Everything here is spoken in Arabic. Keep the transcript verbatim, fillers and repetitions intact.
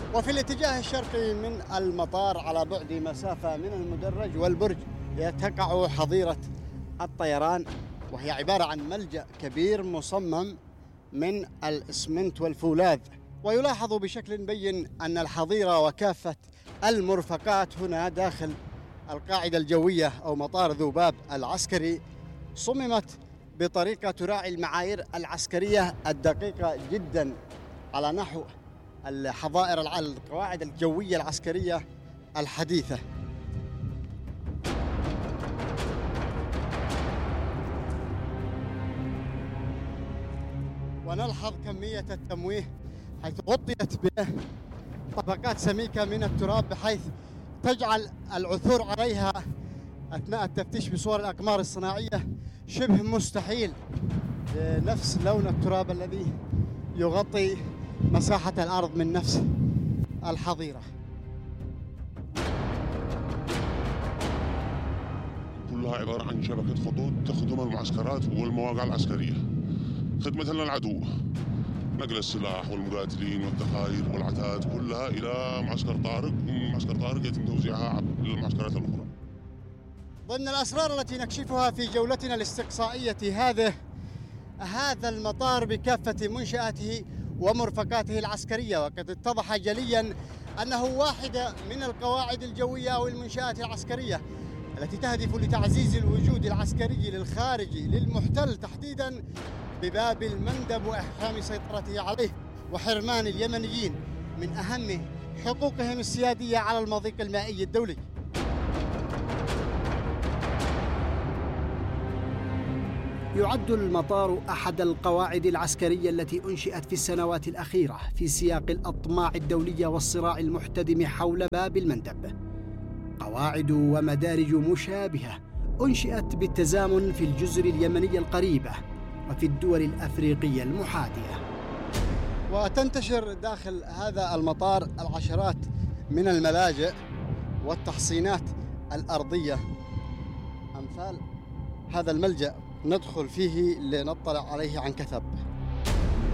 وفي الاتجاه الشرقي من المطار على بعد مسافة من المدرج والبرج تقع حظيرة الطيران، وهي عبارة عن ملجأ كبير مصمم من الإسمنت والفولاذ. ويلاحظ بشكل مبين أن الحظيرة وكافة المرفقات هنا داخل القاعدة الجوية أو مطار ذوباب العسكري صممت بطريقة تراعي المعايير العسكرية الدقيقة جدا على نحو الحظائر القواعد الجوية العسكرية الحديثة. ونلحظ كمية التمويه حيث غطيت بطبقات سميكة من التراب بحيث تجعل العثور عليها أثناء التفتيش بصور الأقمار الصناعية شبه مستحيل بنفس لون التراب الذي يغطي مساحة الأرض من نفس الحظيرة. كلها عبارة عن شبكة خطوط تخدم المعسكرات والمواقع العسكرية خدمة للعدو، نقل السلاح والمقاتلين والذخائر والعتاد كلها إلى معسكر طارق، ومن معسكر طارق يتم توزيعها للمعسكرات الأخرى. ضمن الأسرار التي نكشفها في جولتنا الاستقصائية هذه هذا المطار بكافة منشآته ومرفقاته العسكرية، وقد اتضح جليا أنه واحدة من القواعد الجوية أو المنشآت العسكرية التي تهدف لتعزيز الوجود العسكري للخارجي للمحتل تحديدا بباب المندب وإحكام سيطرته عليه وحرمان اليمنيين من أهم حقوقهم السيادية على المضيق المائي الدولي. يعد المطار أحد القواعد العسكرية التي أنشئت في السنوات الأخيرة في سياق الأطماع الدولية والصراع المحتدم حول باب المندب. قواعد ومدارج مشابهة أنشئت بالتزامن في الجزر اليمنية القريبة وفي الدول الأفريقية المحاذية. وتنتشر داخل هذا المطار العشرات من الملاجئ والتحصينات الأرضية أمثال هذا الملجأ ندخل فيه لنطلع عليه عن كثب.